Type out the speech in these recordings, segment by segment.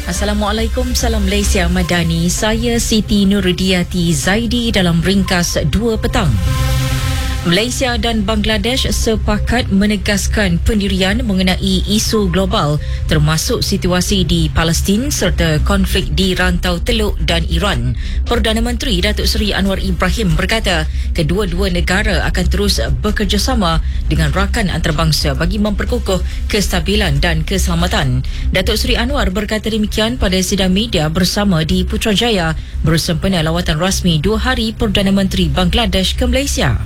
Assalamualaikum, salam Malaysia Madani. Saya Siti Nurdiati Zaidi dalam ringkas 2 petang. Malaysia dan Bangladesh sepakat menegaskan pendirian mengenai isu global termasuk situasi di Palestin serta konflik di Rantau Teluk dan Iran. Perdana Menteri Datuk Seri Anwar Ibrahim berkata kedua-dua negara akan terus bekerjasama dengan rakan antarabangsa bagi memperkukuh kestabilan dan keselamatan. Datuk Seri Anwar berkata demikian pada sidang media bersama di Putrajaya bersempena lawatan rasmi 2 hari Perdana Menteri Bangladesh ke Malaysia.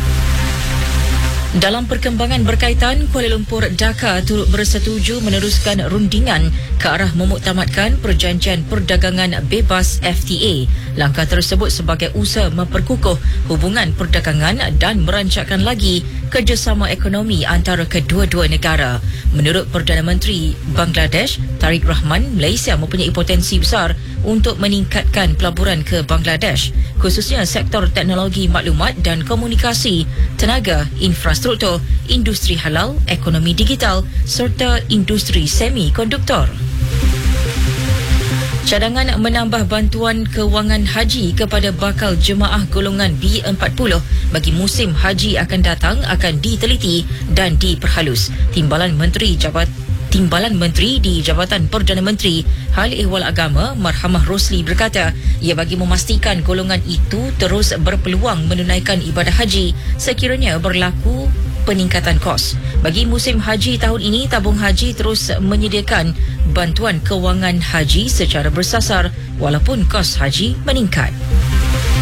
Dalam perkembangan berkaitan, Kuala Lumpur Dhaka turut bersetuju meneruskan rundingan ke arah memuktamadkan Perjanjian Perdagangan Bebas FTA. Langkah tersebut sebagai usaha memperkukuh hubungan perdagangan dan merancangkan lagi kerjasama ekonomi antara kedua-dua negara. Menurut Perdana Menteri Bangladesh, Tariq Rahman, Malaysia mempunyai potensi besar untuk meningkatkan pelaburan ke Bangladesh, khususnya sektor teknologi maklumat dan komunikasi, tenaga, infrastruktur, industri halal, ekonomi digital serta industri semikonduktor. Cadangan menambah bantuan kewangan haji kepada bakal jemaah golongan B40 bagi musim haji akan datang akan diteliti dan diperhalus. Timbalan Menteri di Jabatan Perdana Menteri Hal Ehwal Agama Marhamah Rosli berkata ia bagi memastikan golongan itu terus berpeluang menunaikan ibadah haji sekiranya berlaku peningkatan kos. Bagi musim haji tahun ini, tabung haji terus menyediakan bantuan kewangan haji secara bersasar walaupun kos haji meningkat.